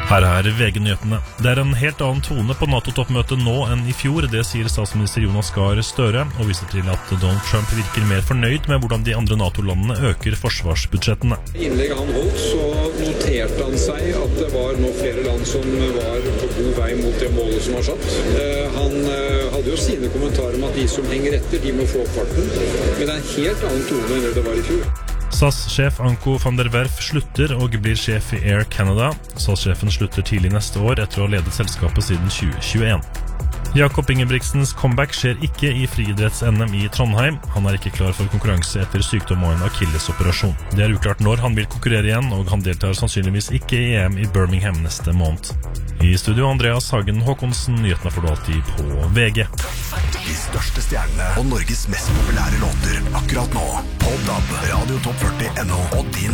Her VG-nyhetene. Det en helt annen tone på NATO-toppmøtet nå enn I fjor, det sier statsminister Jonas Gahr Støre, og viser til at Donald Trump virker mer fornøyd med hvordan de andre NATO-landene øker forsvarsbudsjettene. I innlegget han holdt, så noterte han seg at det var nå flere land som var på god vei mot det målet som var satt. Han hadde jo sine kommentarer om at de som henger etter, de må få opp farten, men det en helt annen tone enn det var I fjor. SAS-sjef Anko van der Werf slutter og blir sjef I Air Canada. SAS-sjefen slutter tidlig neste år etter å ha ledet selskapet siden 2021. Jakob Ingebrigtsens comeback skjer ikke I friidretts-NM I Trondheim. Han ikke klar for konkurranse etter sykdom og en akillesoperasjon. Det uklart når han vil konkurrere igjen, og han deltar sannsynligvis ikke I EM I Birmingham neste måned. I studio Andreas Hagen Håkonsen, nyhetene får du alltid på VG. De største stjernene og Norges mest populære låter akkurat nå på DAB, Radio Top 40 NO og din